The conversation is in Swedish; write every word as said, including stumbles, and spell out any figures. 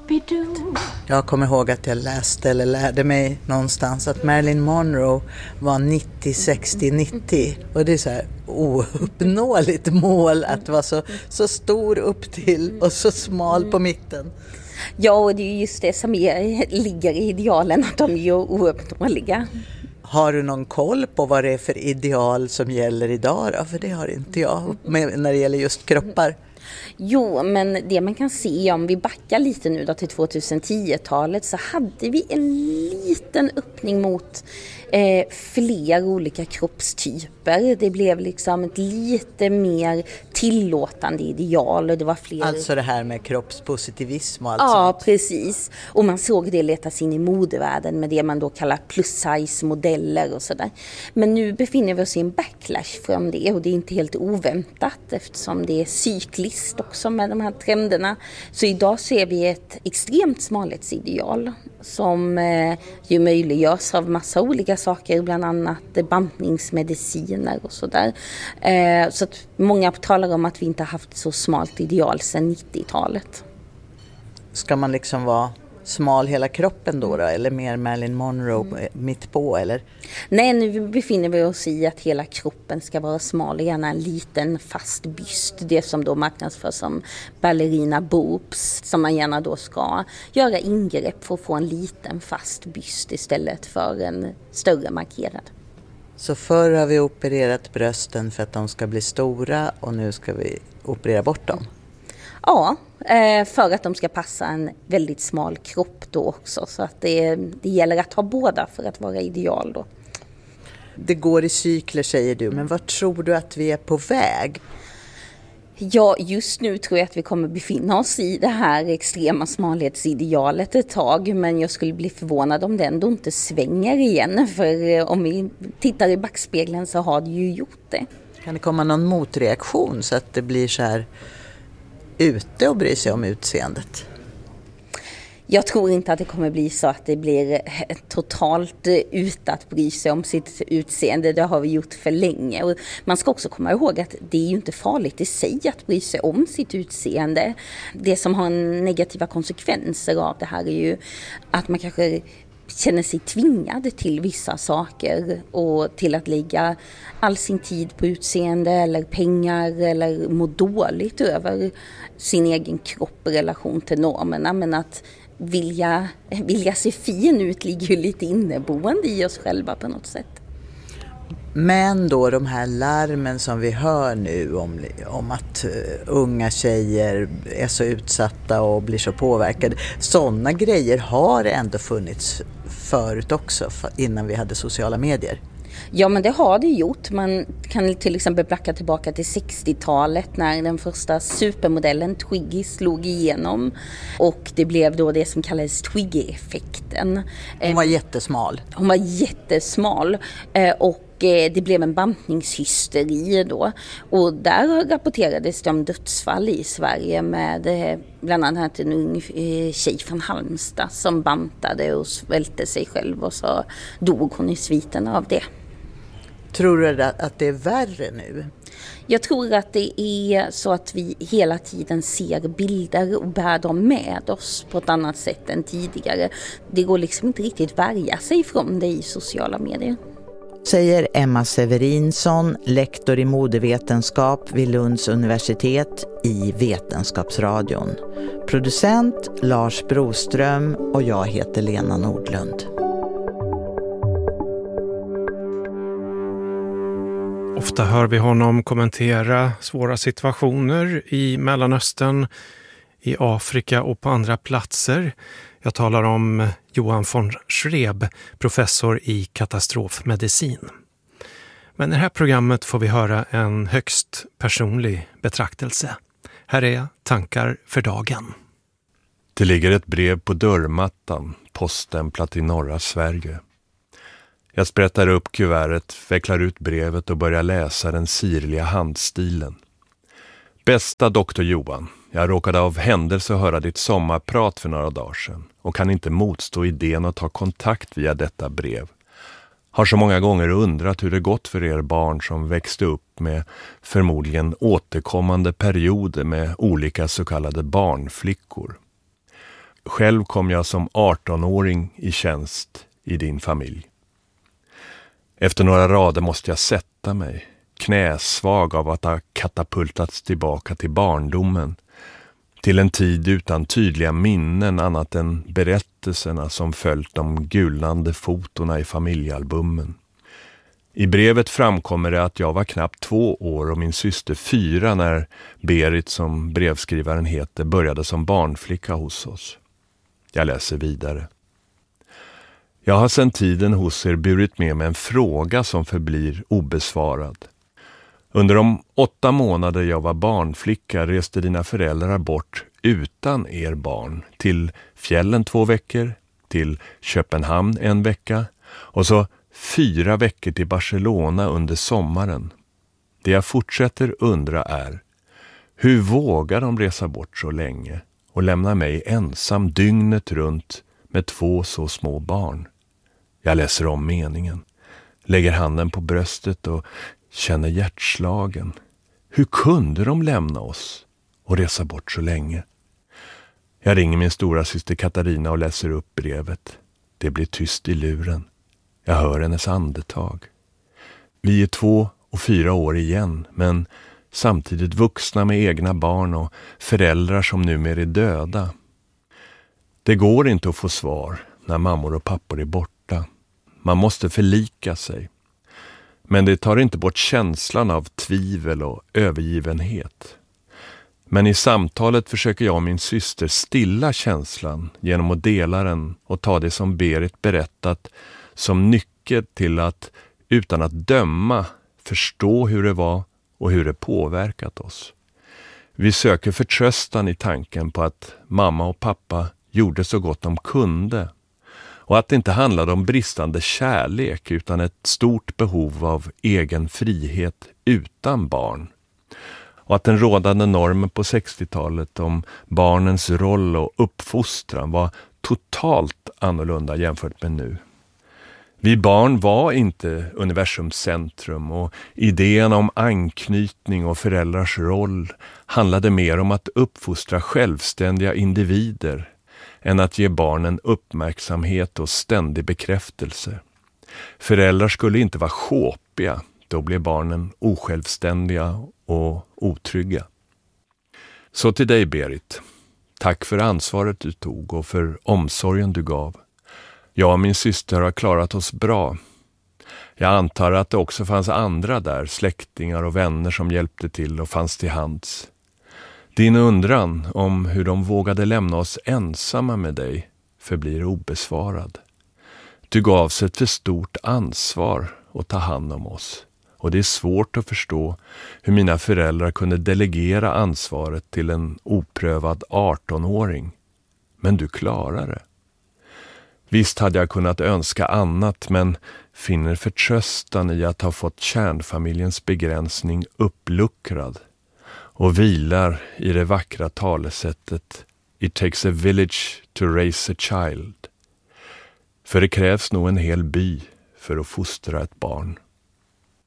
Scooby-Doo. Jag kommer ihåg att jag läste eller lärde mig någonstans att Marilyn Monroe var nittio sextio nittio. Och det är så här ouppnåeligt mål att vara så, så stor upp till och så smal på mitten. Ja, och det är just det som är, ligger i idealen, att de är ouppnåeliga. Har du någon koll på vad det är för ideal som gäller idag då? För det har inte jag med, när det gäller just kroppar. Jo, men det man kan se, om vi backar lite nu då till tjugohundratio-talet, så hade vi en liten öppning mot eh, fler olika kroppstyper. Det blev liksom ett lite mer tillåtande ideal och det var fler... Alltså det här med kroppspositivism och allt ja, sånt. Ja, precis. Och man såg det letas in i modevärlden med det man då kallar plus-size-modeller och sådär. Men nu befinner vi oss i en backlash från det och det är inte helt oväntat eftersom det är cykliskt också med de här trenderna. Så idag ser vi ett extremt smalhetsideal som eh, ju möjliggörs av massa olika saker, bland annat bantningsmediciner och sådär. Eh, så att många talar om att vi inte har haft så smalt ideal sedan nittiotalet. Ska man liksom vara smal hela kroppen då, då eller mer Marilyn Monroe mm. mitt på eller? Nej, nu befinner vi oss i att hela kroppen ska vara smal, gärna en liten fast byst, det som då marknadsförs som ballerina boobs, som man gärna då ska göra ingrepp för att få en liten fast byst istället för en större markerad. Så förr har vi opererat brösten för att de ska bli stora och nu ska vi operera bort dem? Ja, för att de ska passa en väldigt smal kropp då också. Så att det, det gäller att ha båda för att vara ideal då. Det går i cykler säger du, men vad tror du att vi är på väg? Ja, just nu tror jag att vi kommer befinna oss i det här extrema smalhetsidealet ett tag. Men jag skulle bli förvånad om det ändå inte svänger igen. För om vi tittar i backspegeln så har det ju gjort det. Kan det komma någon motreaktion så att det blir så här ute och bry sig om utseendet? Jag tror inte att det kommer bli så att det blir totalt ute att bry sig om sitt utseende. Det har vi gjort för länge. Och man ska också komma ihåg att det är ju inte farligt i sig att bry sig om sitt utseende. Det som har negativa konsekvenser av det här är ju att man kanske känner sig tvingad till vissa saker och till att lägga all sin tid på utseende eller pengar eller må dåligt över sin egen kropp i relation till normerna. Men att vilja, vilja se fin ut ligger ju lite inneboende i oss själva på något sätt. Men då de här larmen som vi hör nu om, om att uh, unga tjejer är så utsatta och blir så påverkade. Sådana grejer har ändå funnits förut också innan vi hade sociala medier. Ja, men det har det gjort. Man kan till exempel backa tillbaka till sextiotalet när den första supermodellen Twiggy slog igenom. Och det blev då det som kallades Twiggy-effekten. Hon var jättesmal. Hon var jättesmal och det blev en bantningshysteri då. Och där rapporterades det om dödsfall i Sverige med bland annat en ung tjej från Halmstad som bantade och svälte sig själv och så dog hon i sviten av det. Tror du att det är värre nu? Jag tror att det är så att vi hela tiden ser bilder och bär dem med oss på ett annat sätt än tidigare. Det går liksom inte riktigt värja sig från det i sociala medier. Säger Emma Severinsson, lektor i modevetenskap vid Lunds universitet i Vetenskapsradion. Producent Lars Broström och jag heter Lena Nordlund. Ofta hör vi honom kommentera svåra situationer i Mellanöstern, i Afrika och på andra platser. Jag talar om Johan von Schreb, professor i katastrofmedicin. Men i det här programmet får vi höra en högst personlig betraktelse. Här är tankar för dagen. Det ligger ett brev på dörrmattan, poststämplat i norra Sverige. Jag sprättar upp kuvertet, vecklar ut brevet och börjar läsa den sirliga handstilen. Bästa doktor Johan, jag råkade av händelse höra ditt sommarprat för några dagar sedan och kan inte motstå idén att ta kontakt via detta brev. Har så många gånger undrat hur det gått för er barn som växte upp med förmodligen återkommande perioder med olika så kallade barnflickor. själv kom jag som artonåring i tjänst i din familj. Efter några rader måste jag sätta mig, knäsvag av att ha katapultats tillbaka till barndomen, till en tid utan tydliga minnen annat än berättelserna som följt de gulnande fotorna i familjealbumen. I brevet framkommer det att jag var knappt två år och min syster fyra när Berit, som brevskrivaren heter, började som barnflicka hos oss. Jag läser vidare. Jag har sedan tiden hos er burit med mig en fråga som förblir obesvarad. Under de åtta månader jag var barnflicka reste dina föräldrar bort utan er barn till fjällen två veckor, till Köpenhamn en vecka och så fyra veckor till Barcelona under sommaren. Det jag fortsätter undra är, hur vågar de resa bort så länge och lämna mig ensam dygnet runt med två så små barn? Jag läser om meningen, lägger handen på bröstet och känner hjärtslagen. Hur kunde de lämna oss och resa bort så länge? Jag ringer min stora syster Katarina och läser upp brevet. Det blir tyst i luren. Jag hör hennes andetag. Vi är två och fyra år igen, men samtidigt vuxna med egna barn och föräldrar som numera är döda. Det går inte att få svar när mammor och pappor är borta. Man måste förlika sig. Men det tar inte bort känslan av tvivel och övergivenhet. Men i samtalet försöker jag och min syster stilla känslan genom att dela den och ta det som Berit berättat som nyckel till att, utan att döma, förstå hur det var och hur det påverkat oss. Vi söker förtröstan i tanken på att mamma och pappa gjorde så gott de kunde och att det inte handlade om bristande kärlek utan ett stort behov av egen frihet utan barn. Och att den rådande normen på sextiotalet om barnens roll och uppfostran var totalt annorlunda jämfört med nu. Vi barn var inte universums centrum och idén om anknytning och föräldrars roll handlade mer om att uppfostra självständiga individer än att ge barnen uppmärksamhet och ständig bekräftelse. Föräldrar skulle inte vara sjåpiga, då blev barnen osjälvständiga och otrygga. Så till dig, Berit. Tack för ansvaret du tog och för omsorgen du gav. Jag och min syster har klarat oss bra. Jag antar att det också fanns andra där, släktingar och vänner som hjälpte till och fanns till hands. Din undran om hur de vågade lämna oss ensamma med dig förblir obesvarad. Du gavs ett för stort ansvar att ta hand om oss. Och det är svårt att förstå hur mina föräldrar kunde delegera ansvaret till en oprövad artonåring. Men du klarar det. Visst hade jag kunnat önska annat, men finner förtröstan i att ha fått kärnfamiljens begränsning uppluckrad och vilar i det vackra talesättet It takes a village to raise a child. För det krävs nog en hel by för att fostra ett barn.